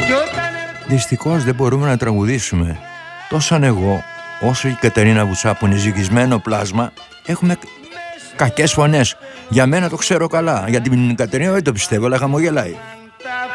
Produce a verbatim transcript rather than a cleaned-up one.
Δυστυχώς δεν μπορούμε να τραγουδήσουμε. Τόσο αν εγώ όσο η Κατερίνα Βουτσά που είναι ζυγισμένο πλάσμα έχουμε κακές φωνές. Για μένα το ξέρω καλά. Για την Κατερίνα δεν το πιστεύω, αλλά χαμογελάει.